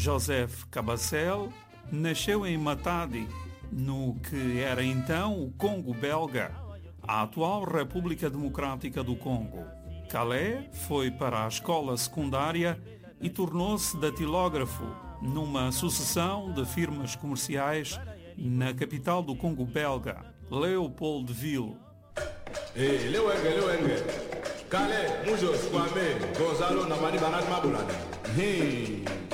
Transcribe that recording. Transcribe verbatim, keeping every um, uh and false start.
Joseph Cabasel nasceu em Matadi, no que era então o Congo belga, a atual República Democrática do Congo. Calais foi para a escola secundária e tornou-se datilógrafo numa sucessão de firmas comerciais na capital do Congo belga, Leopoldville. Hey, Lewenge, Lewenge. Calais, Mujos, Kwame, Gonzalo, Namani, Barat, Mabulani. Hey.